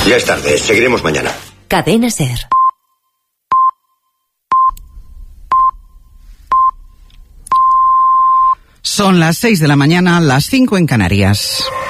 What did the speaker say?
Ya es tarde, seguiremos mañana. Cadena SER. Son las 6 de la mañana, las 5 en Canarias.